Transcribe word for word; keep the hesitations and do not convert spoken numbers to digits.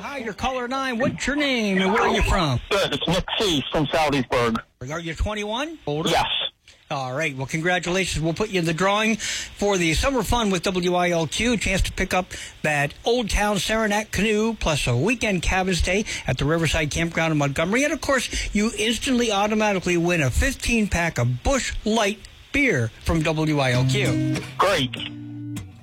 Hi, you're caller nine. What's your name and where are you from? Good. It's Nick C. from Salzburg. Are you twenty-one? Older? Yes. All right. Well, congratulations. We'll put you in the drawing for the Summer Fun with W I L Q. A chance to pick up that Old Town Saranac canoe plus a weekend cabin stay at the Riverside Campground in Montgomery. And, of course, you instantly automatically win a fifteen-pack of Busch Light beer from W I L Q. Great.